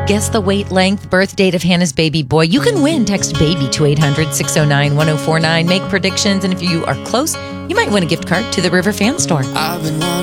Guess the weight, length, birth date of Hannah's baby boy. You can win. Text BABY to 800-609-1049. Make predictions, and if you are close, you might win a gift card to the River Fan Store. I've been wanting